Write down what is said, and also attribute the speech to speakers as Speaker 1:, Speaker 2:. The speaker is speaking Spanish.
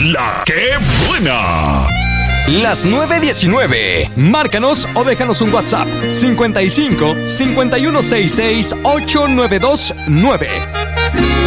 Speaker 1: La que buena.
Speaker 2: Las 9:19. Márcanos o déjanos un WhatsApp. 55 5166 8929.